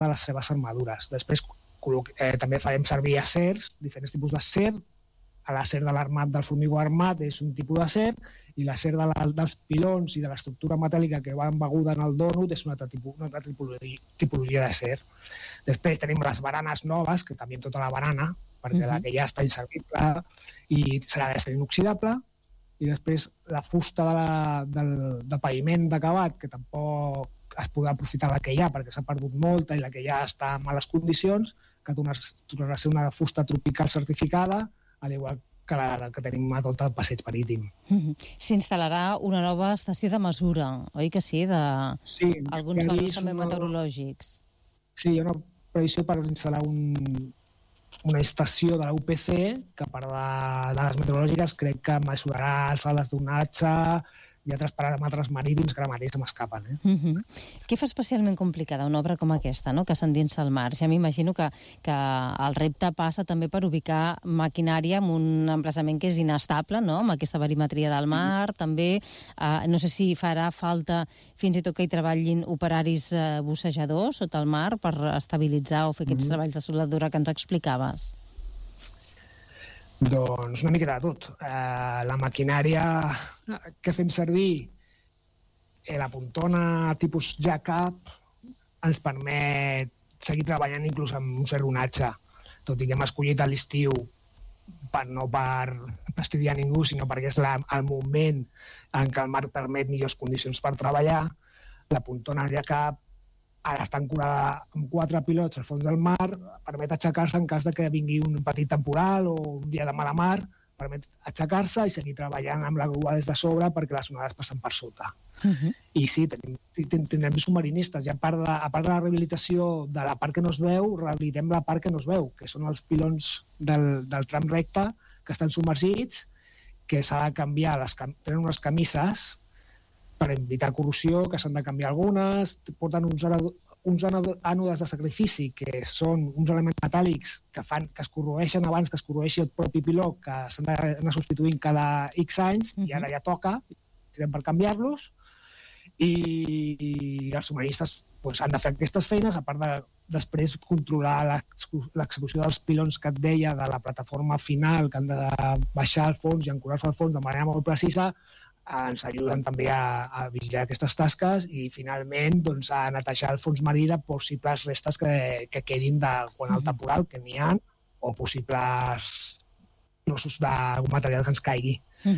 de les seves armadures. Després també farem servir acers, diferents tipus d'acer. L'acer de l'armat del formigó armat és un tipus d'acer i l'acer dels pilons i de l'estructura metàl·lica que va embeguda en el dònut és una altra tipologia d'acer. Després tenim les baranes noves, que canviem tota la barana, perquè la que ja està inservible i serà d'acer inoxidable, i després la fusta de paviment d'acabat, que tampoc es podrà aprofitar la que hi ha perquè s'ha perdut molta i la que ja està en males condicions, que tornarà a ser una fusta tropical certificada, al igual que la que tenim a tot el passeig marítim. S'instal·larà una nova estació de mesura, oi que sí? Alguns valors també meteorològics. Sí, hi ha una previsió per instal·lar una estació de la UPC que per dades meteorològiques crec que mesurarà les alçades d'onatge i altres paràmetres marítims que ara mateix m'escapen. Què fa especialment complicada una obra com aquesta, no? Que s'endinsa al mar? Ja m'imagino que el repte passa també per ubicar maquinària en un emplaçament que és inestable, no? Amb aquesta barimetria del mar, també. No sé si farà falta fins i tot que hi treballin operaris bussejadors sota el mar per estabilitzar o fer aquests treballs de soldadura que ens explicaves. Doncs una miqueta de tot. La maquinària que fem servir, la puntona tipus jack-up, ens permet seguir treballant inclús amb un cert onatge, tot i que hem escollit a l'estiu no per estudiar ningú, sinó perquè és el moment en què el mar permet millors condicions per treballar. La puntona jack-up ha d'estar ancorada amb 4 pilots al fons del mar, permet aixecar-se en cas de que vingui un petit temporal o un dia de mala mar, permet aixecar-se i seguir treballant amb la grua des de sobre perquè les onades passen per sota. I sí, tindrem submarinistes. I a part de la rehabilitació de la part que no es veu, rehabilitem la part que no es veu, que són els pilons del tram recte que estan submergits, que s'ha de canviar, tenen unes camises per evitar corrosió, que s'han de canviar algunes, porten uns ànodes de sacrifici, que són uns elements metàl·lics que es corroeixen abans que es corroeixi el propi piló, que s'han d'anar substituint cada X anys, i ara ja toca, per canviar-los, i els submarinistes han de fer aquestes feines, a part de després controlar l'execució dels pilons que et deia de la plataforma final, que han de baixar al fons i ancorar-se al fons de manera molt precisa. Ens ajuden també a vigilar aquestes tasques i finalment a netejar el fons marí de possibles restes que quedin quan el temporal, que n'hi ha, o possibles trossos d'algun material que ens caigui.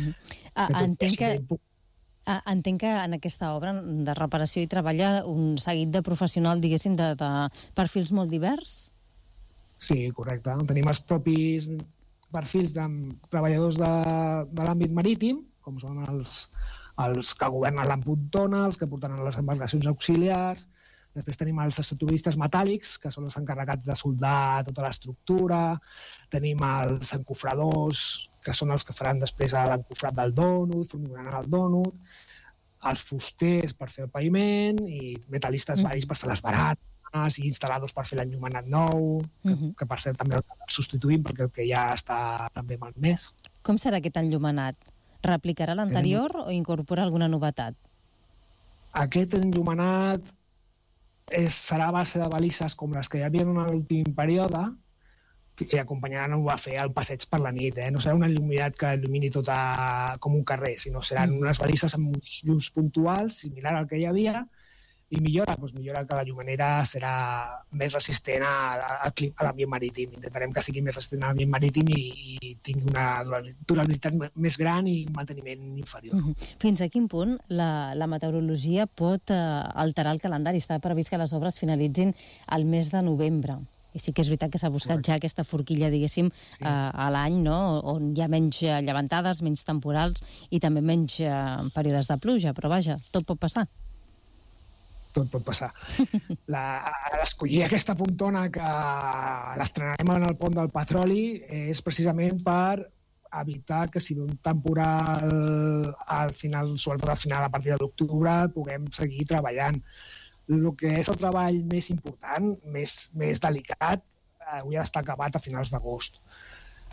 Entenc que en aquesta obra de reparació hi treballa un seguit de professionals, diguéssim, de perfils molt divers? Sí, correcte. Tenim els propis perfils de treballadors de l'àmbit marítim, com són els que governen l'empuntona, els que porten les embarcacions auxiliars. Després tenim els estructuristes metàl·lics, que són els encarregats de soldar tota l'estructura. Tenim els encofradors, que són els que faran després l'encofrat del dònut, formigonaran el dònut. Els fusters per fer el paviment i metal·listes varis per fer les baranes i instal·ladors per fer l'enllumenat nou, que per cert també el substituïm perquè el que ja està també malmès. Com serà aquest enllumenat? Replicarà l'anterior o incorpora alguna novetat? Aquest enllumenat serà a base de balises com les que hi havia en l'últim període i acompanyaran a fer el passeig per la nit. No serà un enlluminat que il·lumini tot com un carrer, sinó seran unes balises amb uns llums puntuals, similar al que hi havia, i millora que la llumenera serà més resistent a l'ambient marítim. Intentarem que sigui més resistent a l'ambient marítim i tingui una durabilitat més gran i un manteniment inferior. Fins a quin punt la meteorologia pot alterar el calendari? Està previst que les obres finalitzin al mes de novembre. I sí que és veritat que s'ha buscat ja aquesta forquilla, diguéssim, a l'any, no? On hi ha menys llevantades, menys temporals i també menys períodes de pluja, però vaja, tot pot passar. Tot pot passar. L'escollir aquesta puntona que l'estrenarem en el pont del Petroli és precisament per evitar que si un temporal al final, sobretot al final, a partir de l'octubre, puguem seguir treballant. El que és el treball més important, més delicat, hauria d'estar acabat a finals d'agost.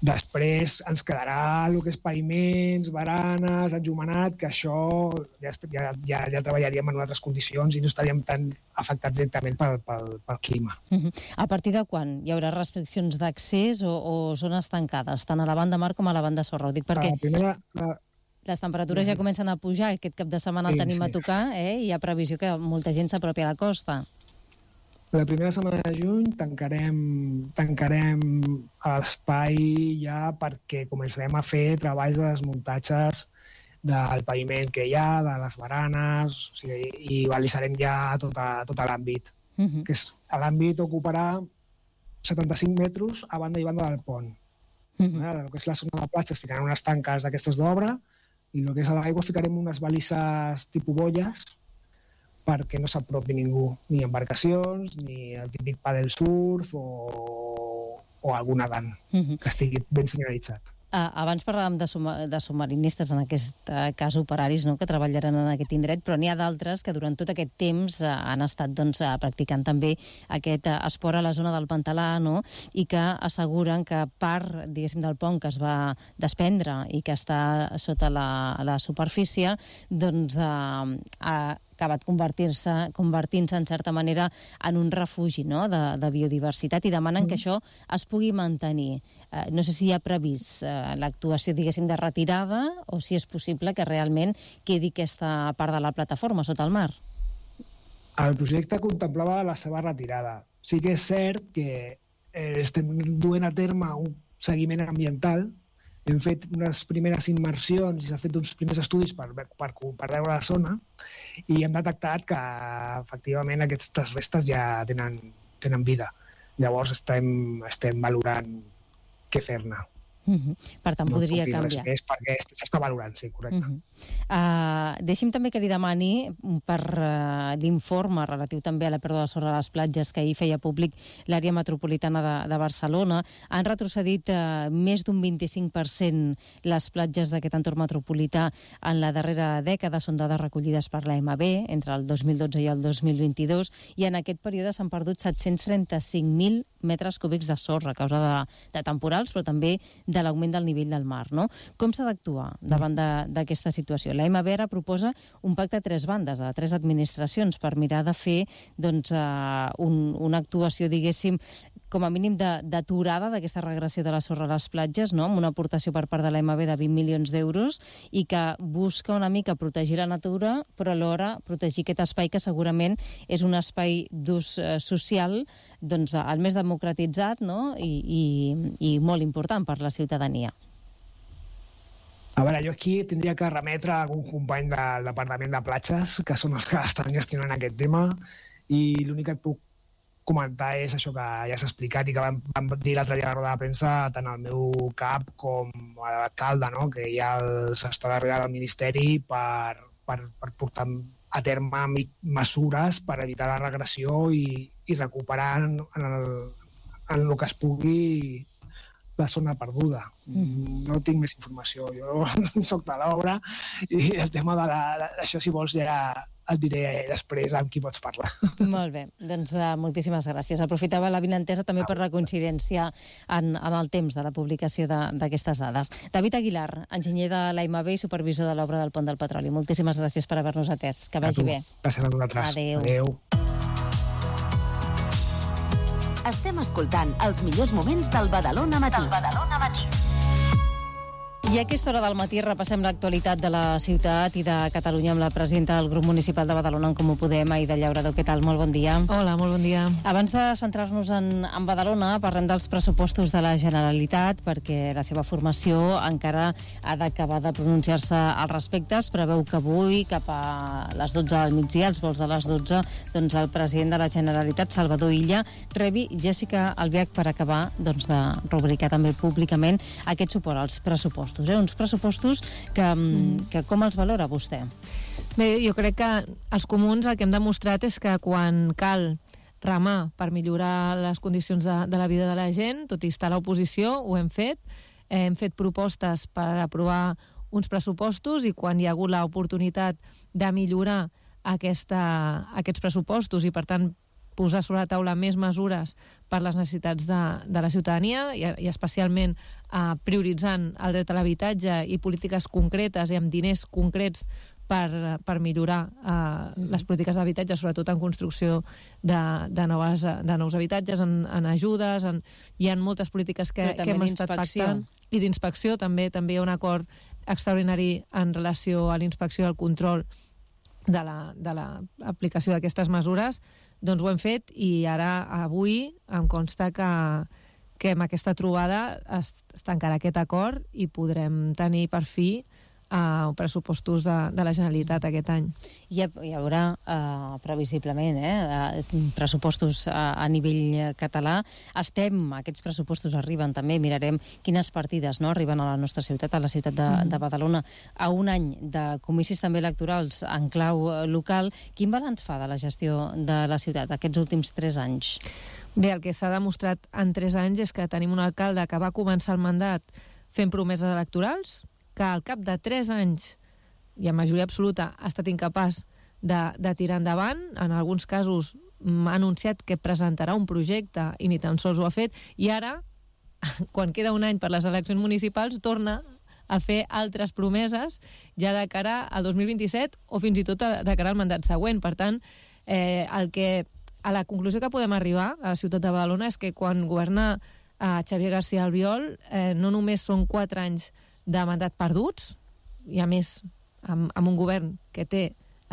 Després ens quedarà el que és paviments, baranes, enllumenat, que això ja treballaríem en altres condicions i no estaríem tan afectats directament pel clima. A partir de quan hi haurà restriccions d'accés o zones tancades, tant a la banda mar com a la banda sorra? Ho dic perquè les temperatures ja comencen a pujar, aquest cap de setmana el tenim a tocar, i hi ha previsió que molta gent s'apropi a la costa. La primera setmana de juny tancarem l'espai ja perquè començarem a fer treballs de desmuntatges del paviment que hi ha, de les baranes, i balisarem ja tot l'àmbit. L'àmbit ocuparà 75 metres a banda i banda del pont. El que és la zona de platja es ficaran unes tanques d'aquestes d'obra i el que és a l'aigua ficarem unes balises tipus bolles perquè no s'apropi ningú, ni embarcacions, ni el típic paddle surf o algun nedant que estigui ben senyalitzat. Abans parlàvem de submarinistes, en aquest cas operaris, que treballaran en aquest indret, però n'hi ha d'altres que durant tot aquest temps han estat practicant també aquest esport a la zona del Pantalà, i que asseguren que part, diguéssim, del pont que es va desprendre i que està sota la superfície, doncs ha acabat convertint-se en certa manera en un refugi de biodiversitat i demanen que això es pugui mantenir. No sé si hi ha previst l'actuació, diguéssim, de retirada o si és possible que realment quedi aquesta part de la plataforma sota el mar. El projecte contemplava la seva retirada. Sí que és cert que estem duent a terme un seguiment ambiental. Hem fet unes primeres immersions i s'ha fet uns primers estudis per veure la zona i hem detectat que, efectivament, aquestes restes ja tenen vida. Llavors estem valorant què fer-ne. Per tant, podria canviar. Més perquè s'està valorant, sí, correcte. Deixi'm també que li demani per l'informe relatiu també a la pèrdua de sorra a les platges que ahir feia públic l'àrea metropolitana de Barcelona. Han retrocedit més d'un 25% les platges d'aquest entorn metropolità en la darrera dècada. Són dades recollides per l'AMB entre el 2012 i el 2022 i en aquest període s'han perdut 735.000 metres cúbics de sorra a causa de temporals, però també de l'augment del nivell del mar. Com s'ha d'actuar davant d'aquesta situació? L'AMB ara proposa un pacte a 3 bandes, a 3 administracions, per mirar de fer una actuació, diguéssim, com a mínim d'aturada d'aquesta regressió de la sorra a les platges, amb una aportació per part de l'AMB de 20 milions d'euros i que busca una mica protegir la natura, però alhora protegir aquest espai que segurament és un espai d'ús social el més democratitzat i molt important per la ciutadania. A veure, jo aquí tindria que remetre a algun company del Departament de Platges, que són els que estan gestionant aquest tema, i l'únic que et puc comentar és això que ja s'ha explicat i que vam dir l'altre dia a la roda de premsa, tant el meu cap com l'alcalde, que ja s'està darrere del Ministeri per portar a terme mesures per evitar la regressió i recuperar en el que es pugui la zona perduda. No tinc més informació. Jo soc de l'obra i el tema d'això, si vols, ja et diré després amb qui pots parlar. Molt bé, doncs moltíssimes gràcies. Aprofitava la vinentesa també per la coincidència en el temps de la publicació d'aquestes dades. David Aguilar, enginyer de l'AMB i supervisor de l'obra del Pont del Petroli. Moltíssimes gràcies per haver-nos atès. Que vagi bé. Gràcies a vosaltres. Adéu. Estem escoltant els millors moments del Badalona Matí. I a aquesta hora del matí repassem l'actualitat de la ciutat i de Catalunya amb la presidenta del grup municipal de Badalona en Comú Podem, Aïda Llauradó. Què tal? Molt bon dia. Hola, molt bon dia. Abans de centrar-nos en Badalona, parlem dels pressupostos de la Generalitat, perquè la seva formació encara ha d'acabar de pronunciar-se al respecte. Es preveu que avui, cap a les 12 del migdia, als vols de les 12, doncs el president de la Generalitat, Salvador Illa, rebi Jessica Albiach per acabar de rubricar també públicament aquest suport als pressupostos. Uns pressupostos que com els valora vostè? Bé, jo crec que els comuns el que hem demostrat és que quan cal remar per millorar les condicions de la vida de la gent, tot i estar a l'oposició, ho hem fet. Hem fet propostes per aprovar uns pressupostos i quan hi ha hagut l'oportunitat de millorar aquests pressupostos i, per tant, posar sobre la taula més mesures per les necessitats de la ciutadania i especialment prioritzant el dret a l'habitatge i polítiques concretes i amb diners concrets per millorar les polítiques d'habitatge, sobretot en construcció de nous habitatges, en ajudes, hi ha moltes polítiques que hem estat pactant. I d'inspecció també hi ha un acord extraordinari en relació a l'inspecció i al control de l'aplicació d'aquestes mesures. Doncs ho hem fet i ara, avui, em consta que amb aquesta trobada es tancarà aquest acord i podrem tenir per fi pressupostos de la Generalitat aquest any. Hi haurà, previsiblement, pressupostos a nivell català. Aquests pressupostos arriben també, mirarem quines partides arriben a la nostra ciutat, a la ciutat de Badalona, a un any de comicis també electorals en clau local. Quin balanç fa de la gestió de la ciutat aquests últims 3 anys? Bé, el que s'ha demostrat en 3 anys és que tenim un alcalde que va començar el mandat fent promeses electorals, que al cap de 3 anys, i en majoria absoluta, ha estat incapaç de tirar endavant. En alguns casos ha anunciat que presentarà un projecte i ni tan sols ho ha fet, i ara, quan queda un any per les eleccions municipals, torna a fer altres promeses ja de cara al 2027 o fins i tot de cara al mandat següent. Per tant, a la conclusió que podem arribar a la ciutat de Badalona és que quan governa Xavier García Albiol no només són 4 anys de mandat perduts, i a més amb un govern que té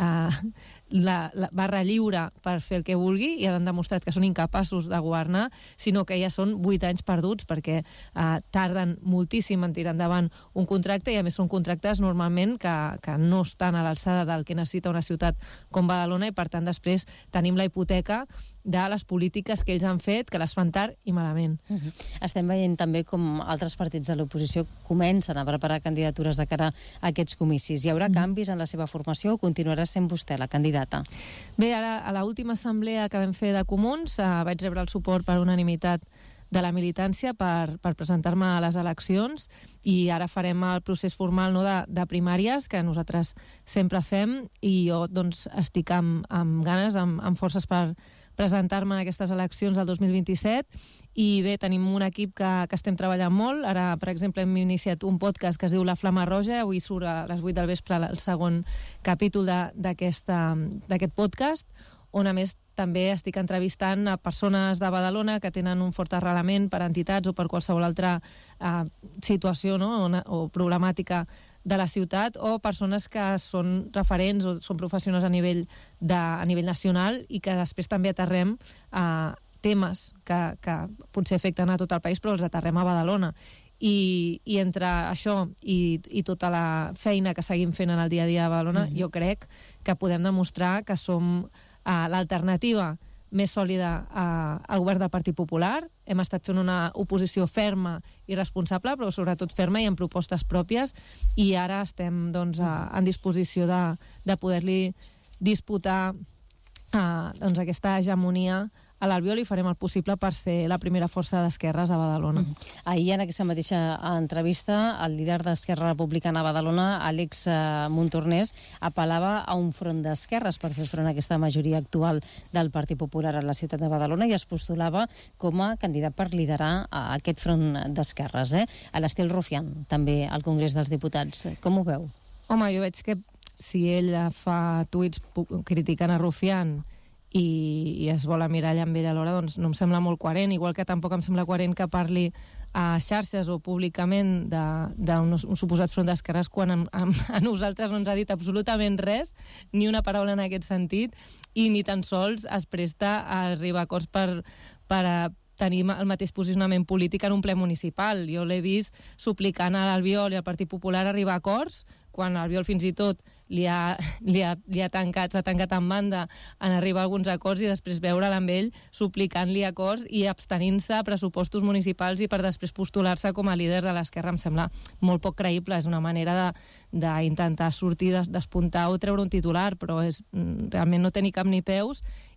la barra lliure per fer el que vulgui i han demostrat que són incapaços de governar, sinó que ja són 8 anys perduts perquè tarden moltíssim en tirar endavant un contracte, i a més són contractes normalment que no estan a l'alçada del que necessita una ciutat com Badalona, i per tant després tenim la hipoteca de les polítiques que ells han fet, que les fan tard i malament. Estem veient també com altres partits de l'oposició comencen a preparar candidatures de cara a aquests comicis. Hi haurà canvis en la seva formació o continuarà sent vostè la candidata? Bé, ara a l'última assemblea que vam fer de Comuns vaig rebre el suport per unanimitat de la militància per presentar-me a les eleccions, i ara farem el procés formal de primàries que nosaltres sempre fem, i jo doncs estic amb ganes, amb forces per presentar-me en aquestes eleccions del 2027, i bé, tenim un equip que estem treballant molt. Ara, per exemple, hem iniciat un podcast que es diu La Flama Roja, avui surt a les 8 del vespre el segon capítol d'aquest podcast, on a més també estic entrevistant a persones de Badalona que tenen un fort arrelament per entitats o per qualsevol altra situació o problemàtica de la ciutat, o persones que són referents o són professionals a nivell nacional i que després també aterrem a temes que potser afecten a tot el país, però els aterrem a Badalona. I entre això i tota la feina que seguim fent en el dia a dia de Badalona, jo crec que podem demostrar que som l'alternativa més sòlida al govern del Partit Popular. Hem estat fent una oposició ferma i responsable, però sobretot ferma i amb propostes pròpies, i ara estem en disposició de poder-li disputar aquesta hegemonia a l'Albiol, i farem el possible per ser la primera força d'esquerres a Badalona. Ahir, en aquesta mateixa entrevista, el líder d'Esquerra Republicana a Badalona, Àlex Montornès, apel·lava a un front d'esquerres per fer front a aquesta majoria actual del Partit Popular a la ciutat de Badalona, i es postulava com a candidat per liderar aquest front d'esquerres, a l'estil Rufián, també al Congrés dels Diputats. Com ho veu? Home, jo veig que si ell fa tuits criticant a Rufián i es vol mirar allà amb ell alhora, doncs no em sembla molt coherent, igual que tampoc em sembla coherent que parli a xarxes o públicament d'un suposat front d'esquerres quan a nosaltres no ens ha dit absolutament res, ni una paraula en aquest sentit, i ni tan sols es presta a arribar a acords per tenir el mateix posicionament polític en un ple municipal. Jo l'he vist suplicant a l'Albiol i al Partit Popular arribar a acords, quan l'Albiol fins i tot s'ha tancat en banda en arribar a alguns acords, i després veure'l amb ell suplicant-li acords i abstenint-se a pressupostos municipals i per després postular-se com a líder de l'esquerra. Em sembla molt poc creïble. És una manera d'intentar sortir, despuntar o treure un titular, però realment no té ni cap ni peus,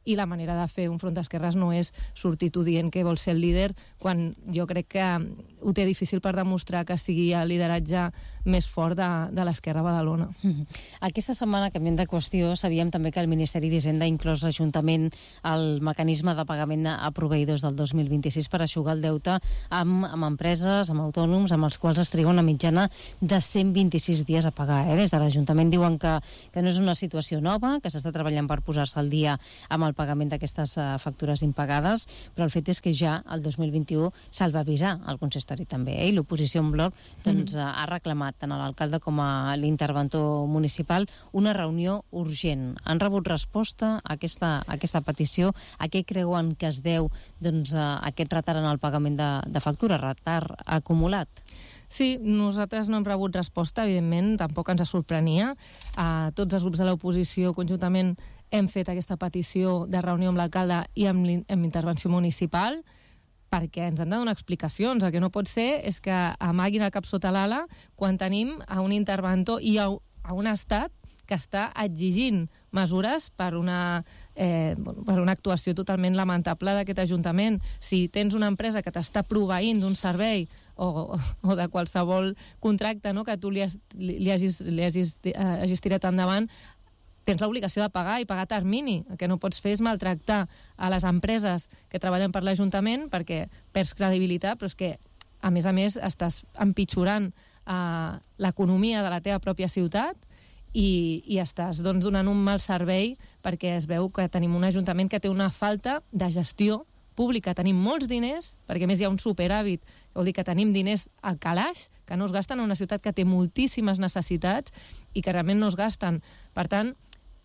i la manera de fer un front d'esquerres no és sortir tu dient que vols ser el líder, quan jo crec que ho té difícil per demostrar que sigui el lideratge més fort de l'esquerra a Badalona. Aquesta setmana, canviant de qüestió, sabíem també que el Ministeri d'Hisenda ha inclòs l'Ajuntament al mecanisme de pagament a proveïdors del 2026 per eixugar el deute amb empreses, amb autònoms, amb els quals es triga una mitjana de 126 dies a pagar. Des de l'Ajuntament diuen que no és una situació nova, que s'està treballant per posar-se al dia amb el pagament d'aquestes factures impagades, però el fet és que ja el 2021 se'l va avisar al consistori també, i l'oposició en bloc ha reclamat tant a l'alcalde com a l'interventor municipal una reunió urgent. Han rebut resposta a aquesta petició? A què creuen que es deu aquest retard en el pagament de factura, retard acumulat? Sí, nosaltres no hem rebut resposta, evidentment, tampoc ens sorprenia. Tots els grups de l'oposició conjuntament hem fet aquesta petició de reunió amb l'alcalde i amb intervenció municipal, perquè ens han de donar explicacions. El que no pot ser és que amaguin el cap sota l'ala quan tenim a un interventor i a un estat que està exigint mesures per una actuació totalment lamentable d'aquest Ajuntament. Si tens una empresa que t'està proveint d'un servei o de qualsevol contracte, no, que tu li hagis tirat endavant, tens l'obligació de pagar i pagar a termini. El que no pots fer és maltractar a les empreses que treballen per l'Ajuntament perquè perds credibilitat, però és que, a més, estàs empitjorant l'economia de la teva pròpia ciutat i estàs donant un mal servei perquè es veu que tenim un Ajuntament que té una falta de gestió pública. Tenim molts diners, perquè a més hi ha un superàvit, vol dir que tenim diners al calaix, que no es gasten en una ciutat que té moltíssimes necessitats i que realment no es gasten. Per tant,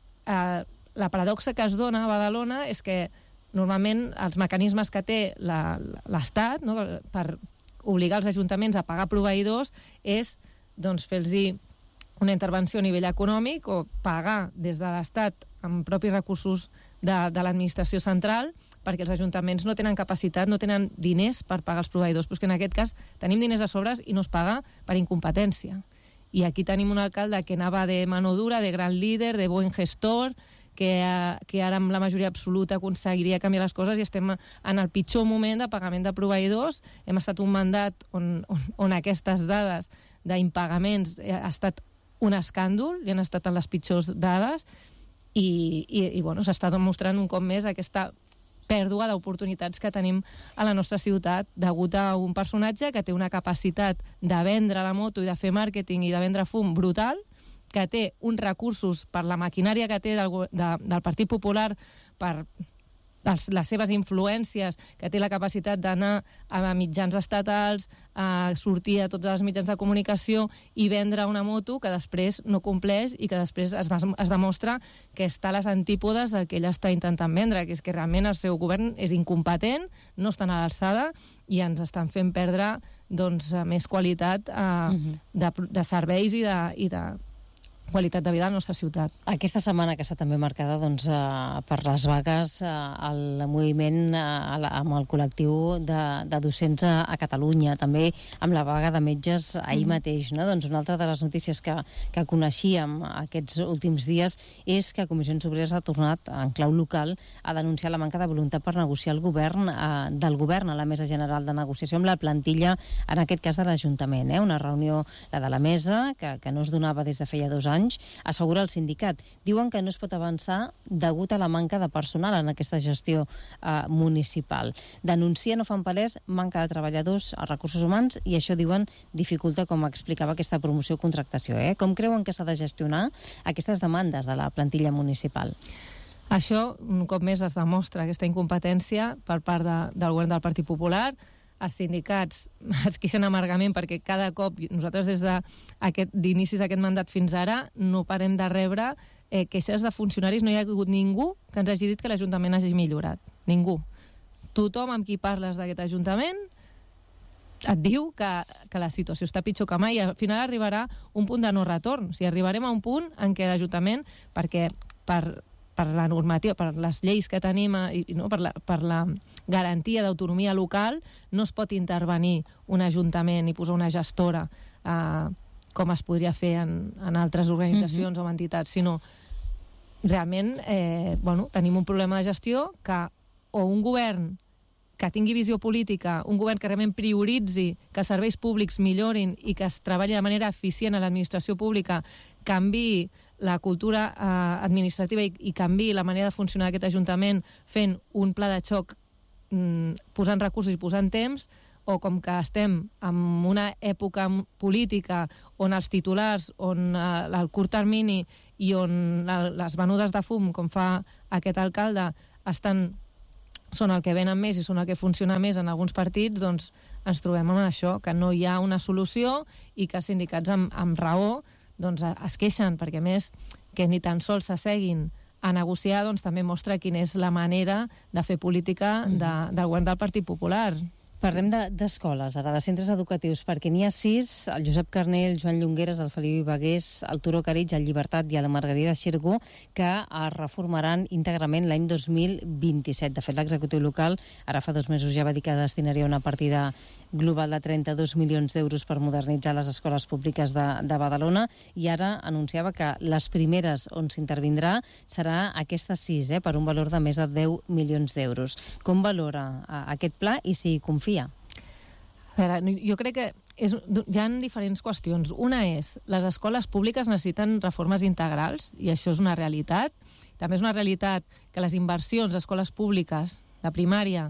la paradoxa que es dona a Badalona és que normalment els mecanismes que té l'Estat, no, per obligar els ajuntaments a pagar proveïdors és fer-los una intervenció a nivell econòmic o pagar des de l'Estat amb propis recursos de l'administració central, perquè els ajuntaments no tenen capacitat, no tenen diners per pagar els proveïdors, però és que en aquest cas tenim diners a sobres i no es paga per incompetència. I aquí tenim un alcalde que anava de mano dura, de gran líder, de bon gestor, que ara amb la majoria absoluta aconseguiria canviar les coses, i estem en el pitjor moment de pagament de proveïdors. Hem estat un mandat on aquestes dades d'impagaments ha estat un escàndol, i han estat en les pitjors dades, i s'està demostrant un cop més aquesta pèrdua d'oportunitats que tenim a la nostra ciutat degut a un personatge que té una capacitat de vendre la moto i de fer màrqueting i de vendre fum brutal, que té uns recursos per la maquinària que té del Partit Popular, per les seves influències, que té la capacitat d'anar a mitjans estatals, a sortir a tots els mitjans de comunicació i vendre una moto que després no compleix i que després es demostra que està a les antípodes del que ella està intentant vendre, que és que realment el seu govern és incompetent, no estan a l'alçada i ens estan fent perdre més qualitat de serveis i de qualitat de vida a la nostra ciutat. Aquesta setmana que està també marcada per les vagues, el moviment amb el col·lectiu de docents a Catalunya, també amb la vaga de metges ahir mateix. No? Una altra de les notícies que coneixíem aquests últims dies és que Comissions Obreres ha tornat en clau local a denunciar la manca de voluntat per negociar del govern a la Mesa General de Negociació amb la plantilla, en aquest cas de l'Ajuntament. Una reunió, la de la mesa, que no es donava des de feia 2 anys, assegura el sindicat. Diuen que no es pot avançar degut a la manca de personal en aquesta gestió municipal. Denuncien o fan palès manca de treballadors, recursos humans, i això, diuen, dificulta, com explicava, aquesta promoció o contractació. Com creuen que s'ha de gestionar aquestes demandes de la plantilla municipal? Això, un cop més, es demostra aquesta incompetència per part del govern del Partit Popular. Els sindicats es queixen amargament perquè cada cop, nosaltres des d'inicis d'aquest mandat fins ara, no parem de rebre queixes de funcionaris. No hi ha hagut ningú que ens hagi dit que l'Ajuntament hagi millorat. Ningú. Tothom amb qui parles d'aquest Ajuntament et diu que la situació està pitjor que mai, i al final arribarà un punt de no retorn. O sigui, arribarem a un punt en què l'Ajuntament, perquè per la normativa, per les lleis que tenim, per la garantia d'autonomia local, no es pot intervenir un ajuntament i posar una gestora com es podria fer en altres organitzacions o entitats, sinó realment tenim un problema de gestió que o un govern que tingui visió política, un govern que realment prioritzi que els serveis públics millorin i que es treballi de manera eficient a l'administració pública, canviï la cultura administrativa i canviï la manera de funcionar d'aquest Ajuntament fent un pla de xoc, posant recursos i posant temps, o com que estem en una època política on els titulars, on el curt termini i on les venudes de fum, com fa aquest alcalde, són el que venen més i són el que funciona més en alguns partits, doncs ens trobem amb això, que no hi ha una solució i que els sindicats amb raó doncs es queixen, perquè a més que ni tan sols s'asseguin a negociar, doncs també mostra quina és la manera de fer política del govern del Partit Popular. Parlem d'escoles, ara, de centres educatius, perquè n'hi ha 6, el Josep Carner, el Joan Llongueres, el Feliu Bagués, el Turó Caritx, el Llibertat i la Margarida Xirgo, que es reformaran íntegrament l'any 2027. De fet, l'executiu local ara fa 2 mesos ja va dir que destinaria una partida global de 32 milions d'euros per modernitzar les escoles públiques de Badalona, i ara anunciava que les primeres on s'intervindrà serà aquestes 6, per un valor de més de 10 milions d'euros. Com valora aquest pla i si confia? A veure, jo crec que hi ha diferents qüestions. Una és, les escoles públiques necessiten reformes integrals, i això és una realitat. També és una realitat que les inversions d'escoles públiques, de primària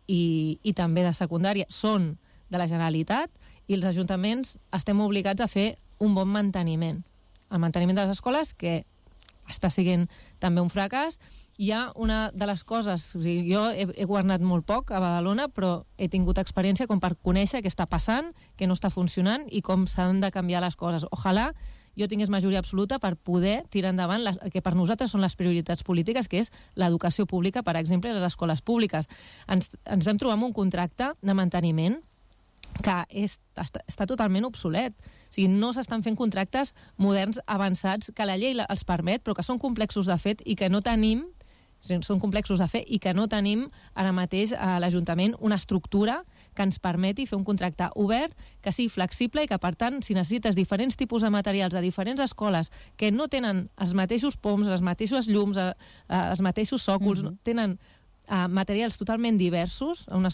i també de secundària, són de la Generalitat, i els ajuntaments estem obligats a fer un bon manteniment. El manteniment de les escoles, que està sent també un fracàs. Hi ha una de les coses, o sigui, jo he governat molt poc a Badalona, però he tingut experiència com per conèixer què està passant, què no està funcionant i com s'han de canviar les coses. Ojalà jo tingués majoria absoluta per poder tirar endavant el que per nosaltres són les prioritats polítiques, que és l'educació pública, per exemple, i les escoles públiques. Ens vam trobar amb un contracte de manteniment que està totalment obsolet. O sigui, no s'estan fent contractes moderns, avançats, que la llei els permet, però que són complexos de fet i que no tenim, són complexos de fer i que no tenim ara mateix a l'Ajuntament una estructura que ens permeti fer un contracte obert, que sigui flexible i que, per tant, si necessites diferents tipus de materials a diferents escoles que no tenen els mateixos poms, les mateixes llums, els mateixos sòcols, tenen materials totalment diversos en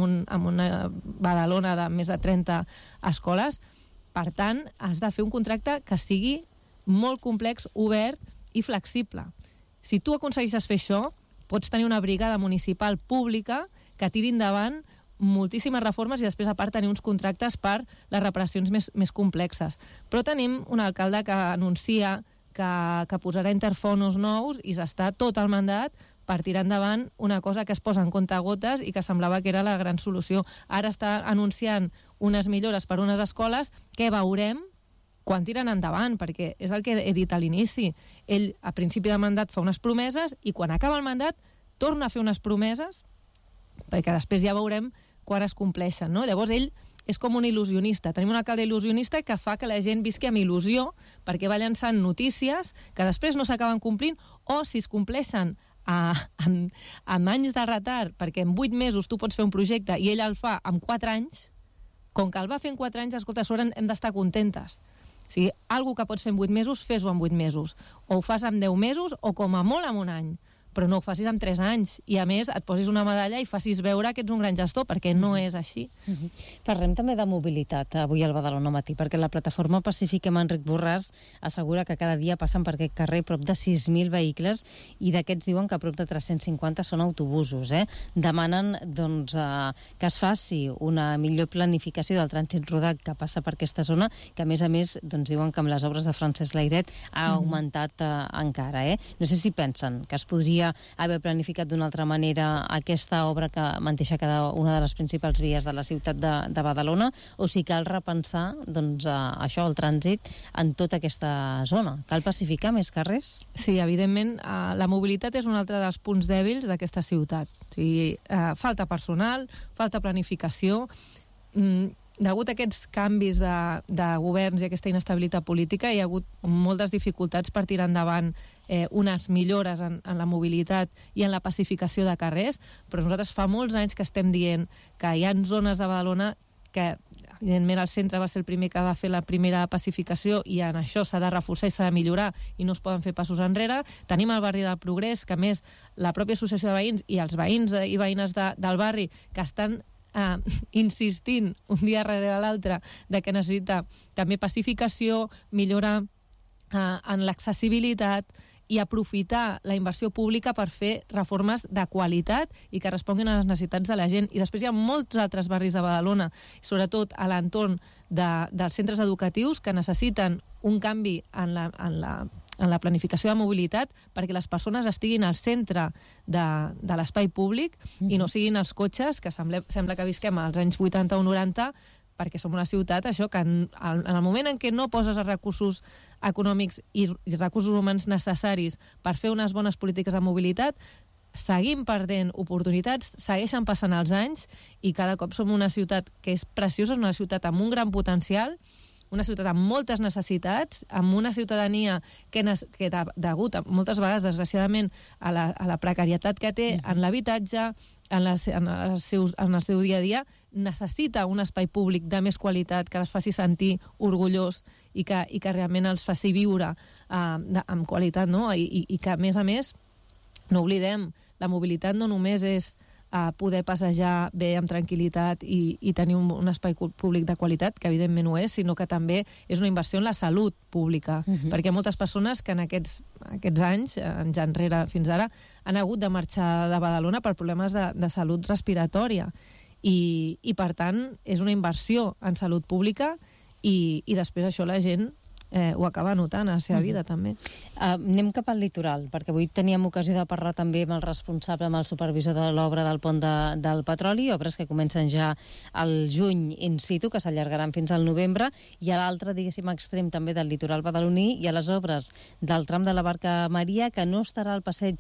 una Badalona de més de 30 escoles. Per tant, has de fer un contracte que sigui molt complex, obert i flexible. Si tu aconsegueixes fer això, pots tenir una brigada municipal pública que tiri endavant moltíssimes reformes i després, a part, tenir uns contractes per les reparacions més complexes. Però tenim un alcalde que anuncia que posarà interfonos nous i s'està tot el mandat per tirar endavant una cosa que es posa en comptagotes i que semblava que era la gran solució. Ara està anunciant unes millores per unes escoles que veurem quan tiren endavant, perquè és el que he dit a l'inici. Ell, a principi de mandat, fa unes promeses i quan acaba el mandat torna a fer unes promeses perquè després ja veurem quan es compleixen, no? Llavors ell és com un il·lusionista. Tenim un alcalde il·lusionista que fa que la gent visqui amb il·lusió perquè va llançant notícies que després no s'acaben complint, o si es compleixen amb anys de retard, perquè en 8 mesos tu pots fer un projecte i ell el fa en 4 anys, com que el va fer en 4 anys, escolta, sobre hem d'estar contentes. O sigui, algú que pots fer en 8 mesos, fes-ho en 8 mesos. O ho fas en 10 mesos, o com a molt en un any. Però no ho facis en 3 anys i, a més, et posis una medalla i facis veure que ets un gran gestor, perquè no és així. Parlem també de mobilitat avui al Badalona Matí, perquè la plataforma Pacífic amb Enric Borràs assegura que cada dia passen per aquest carrer prop de 6.000 vehicles i d'aquests diuen que prop de 350 són autobusos. Demanen doncs, que es faci una millor planificació del trànsit rodat que passa per aquesta zona, que a més doncs, diuen que amb les obres de Francesc Layret ha augmentat encara. No sé si pensen que es podria haver planificat d'una altra manera aquesta obra que manteja cada una de les principals vies de la ciutat de Badalona, o si cal repensar doncs, això, el trànsit en tota aquesta zona. Cal pacificar més carrers? Sí, evidentment, la mobilitat és un altre dels punts dèbils d'aquesta ciutat. O sigui, falta personal, falta planificació. Degut a aquests canvis de governs i aquesta inestabilitat política, hi ha hagut moltes dificultats per tirar endavant unes millores en la mobilitat i en la pacificació de carrers, però nosaltres fa molts anys que estem dient que hi ha zones de Badalona que evidentment el centre va ser el primer que va fer la primera pacificació i en això s'ha de reforçar i s'ha de millorar i no es poden fer passos enrere. Tenim el barri del Progrés, que a més la pròpia associació de veïns i els veïns i veïnes del barri que estan insistint un dia darrere l'altre de que necessita també pacificació, millora en l'accessibilitat i aprofitar la inversió pública per fer reformes de qualitat i que responguin a les necessitats de la gent. I després hi ha molts altres barris de Badalona, sobretot a l'entorn dels centres educatius, que necessiten un canvi en la planificació de mobilitat perquè les persones estiguin al centre de l'espai públic i no siguin els cotxes, que sembla que visquem als anys 80 o 90, perquè som una ciutat, això, que en el moment en què no poses els recursos econòmics i recursos humans necessaris per fer unes bones polítiques de mobilitat, seguim perdent oportunitats, segueixen passant els anys i cada cop som una ciutat que és preciosa, una ciutat amb un gran potencial, una ciutat amb moltes necessitats, amb una ciutadania que degut a, moltes vegades, desgraciadament, a la precarietat que té en l'habitatge, en el seu dia a dia, necessita un espai públic de més qualitat que les faci sentir orgullós i que realment els faci viure amb qualitat, no? I que, a més, no oblidem, la mobilitat no només és poder passejar bé amb tranquil·litat i tenir un espai públic de qualitat, que evidentment ho és, sinó que també és una inversió en la salut pública, perquè hi ha moltes persones que en aquests anys, anys enrere fins ara, han hagut de marxar de Badalona per problemes de salut respiratòria i per tant és una inversió en salut pública i després això la gent ho acaba notant a la seva vida, també. Anem cap al litoral, perquè avui teníem ocasió de parlar també amb el responsable, amb el supervisor de l'obra del pont del petroli, obres que comencen ja al juny in situ, que s'allargaran fins al novembre, i a l'altre, diguéssim, extrem també del litoral badaloní, i a les obres del tram de la Barca Maria, que no estarà al passeig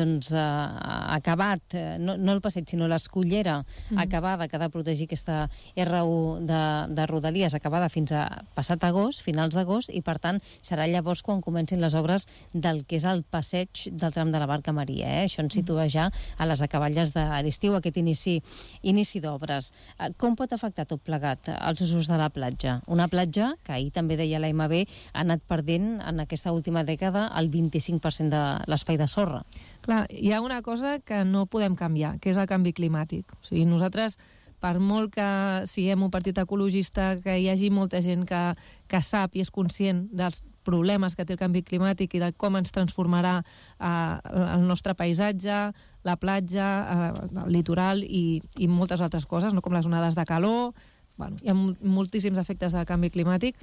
acabat, no el passeig, sinó l'escullera acabada, que ha de protegir aquesta R1 de Rodalies, acabada fins a passat agost, finals d'agost, i per tant serà llavors quan comencin les obres del que és el passeig del tram de la Barca Maria. Això ens situa ja a les acaballes de l'estiu, aquest inici d'obres. Com pot afectar tot plegat els usos de la platja? Una platja que ahir també deia la MB ha anat perdent en aquesta última dècada el 25% de l'espai de sorra. Clar, hi ha una cosa que no podem canviar, que és el canvi climàtic. O sigui, nosaltres, per molt que siguem un partit ecologista, que hi hagi molta gent que sap i és conscient dels problemes que té el canvi climàtic i de com ens transformarà el nostre paisatge, la platja, el litoral i moltes altres coses, no? Com les onades de calor. Bueno, hi ha moltíssims efectes del canvi climàtic.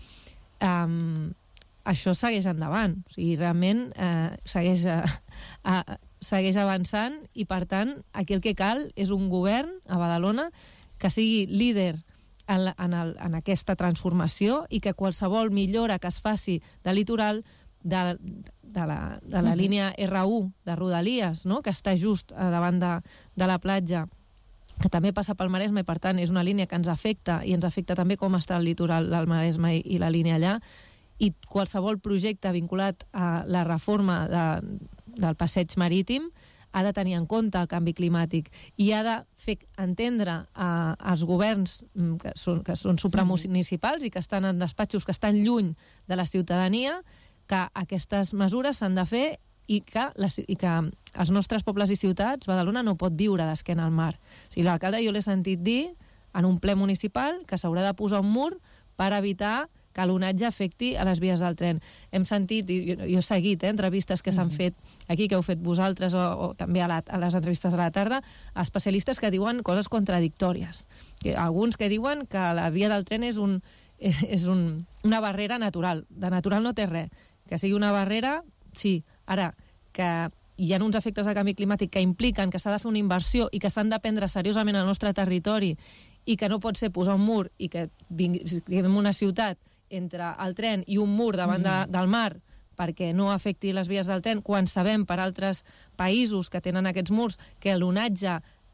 Això segueix endavant. O sigui, realment segueix avançant i, per tant, aquí el que cal és un govern a Badalona que sigui líder en aquesta transformació i que qualsevol millora que es faci del litoral, de la línia R1 de Rodalies, no? Que està just davant de la platja, que també passa pel Maresme, i per tant és una línia que ens afecta, i ens afecta també com està el litoral del Maresme i la línia allà, i qualsevol projecte vinculat a la reforma del passeig marítim ha de tenir en compte el canvi climàtic i ha de fer entendre als governs que són supramunicipals i que estan en despatxos que estan lluny de la ciutadania que aquestes mesures s'han de fer i que els nostres pobles i ciutats, Badalona, no pot viure d'esquena al mar. O sigui, l'alcalde jo l'he sentit dir en un ple municipal que s'haurà de posar un mur per evitar que l'onatge afecti a les vies del tren. Hem sentit, i jo he seguit entrevistes que s'han fet aquí, que heu fet vosaltres, o també a les entrevistes de la tarda, especialistes que diuen coses contradictòries. Alguns que diuen que la via del tren és una barrera natural. De natural no té res. Que sigui una barrera, sí. Ara, que hi ha uns efectes de canvi climàtic que impliquen que s'ha de fer una inversió i que s'han de prendre seriosament al nostre territori i que no pot ser posar un mur i que tinguem una ciutat entre el tren i un mur davant del mar perquè no afecti les vies del tren, quan sabem per altres països que tenen aquests murs que l'onatge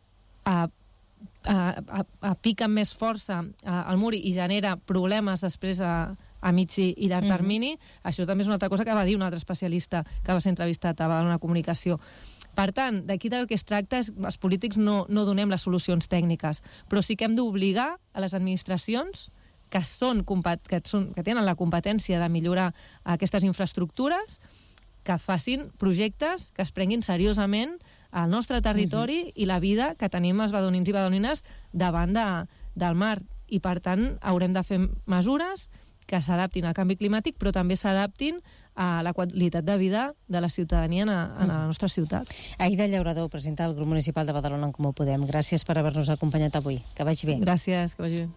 pica amb més força al mur i genera problemes després a mig i llarg termini. Això també és una altra cosa que va dir un altre especialista que va ser entrevistat a Badalona Comunicació. Per tant, d'aquí del que es tracta és que els polítics no donem les solucions tècniques, però sí que hem d'obligar a les administracions que tenen la competència de millorar aquestes infraestructures, que facin projectes que es prenguin seriosament al nostre territori i la vida que tenim els badalonins i badalonines davant del mar. I, per tant, haurem de fer mesures que s'adaptin al canvi climàtic, però també s'adaptin a la qualitat de vida de la ciutadania en la nostra ciutat. Aïda Llauradó, presidenta del grup municipal de Badalona en Comú Podem. Gràcies per haver-nos acompanyat avui. Que vagi bé. Gràcies, que vagi bé.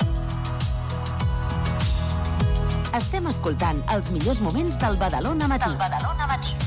Estem escoltant els millors moments del Badalona Matí.